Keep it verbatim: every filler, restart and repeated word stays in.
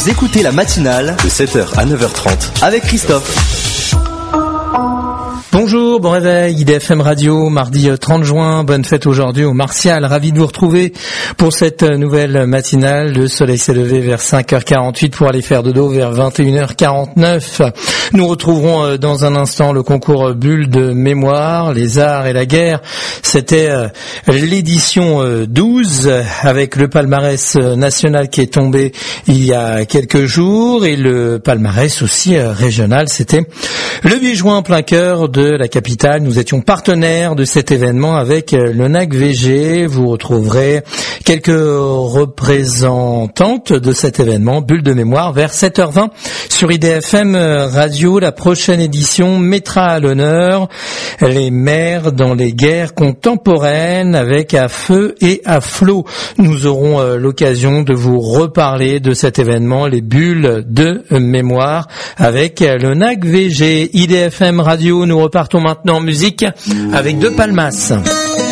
Vous écoutez la matinale de sept heures à neuf heures trente avec Christophe. Bonjour, bon réveil, I D F M Radio, mardi trente juin, bonne fête aujourd'hui au Martial, ravi de vous retrouver pour cette nouvelle matinale. Le soleil s'est levé vers cinq heures quarante-huit pour aller faire dodo vers vingt et une heures quarante-neuf. Nous retrouverons dans un instant le concours Bulle de mémoire, les arts et la guerre. C'était l'édition douze avec le palmarès national qui est tombé il y a quelques jours et le palmarès aussi régional. C'était le huit juin en plein cœur de la capitale. Nous étions partenaires de cet événement avec l'O N A C V G. Vous retrouverez quelques représentantes de cet événement, Bulle de mémoire, vers sept heures vingt sur I D F M Radio. La prochaine édition mettra à l'honneur les mères dans les guerres contemporaines avec À feu et à flot. Nous aurons l'occasion de vous reparler de cet événement, les Bulles de mémoire, avec l'O N A C V G. I D F M Radio, nous repartons maintenant en musique avec De Palmas.